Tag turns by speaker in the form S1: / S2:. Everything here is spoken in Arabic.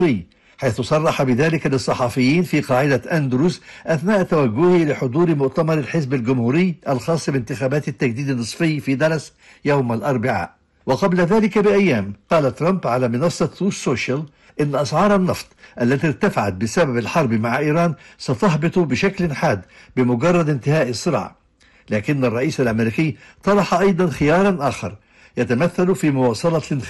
S1: حيث صرح بذلك للصحفيين في قاعدة أندروس أثناء توجهه لحضور مؤتمر الحزب الجمهوري الخاص بانتخابات التجديد النصفي في دالاس يوم الأربعاء. وقبل ذلك بأيام قال ترامب على منصة تروث سوشيال إن أسعار النفط التي ارتفعت بسبب الحرب مع إيران ستهبط بشكل حاد بمجرد انتهاء الصراع. لكن الرئيس الأمريكي طرح أيضا خيارا آخر يتمثل في مواصلة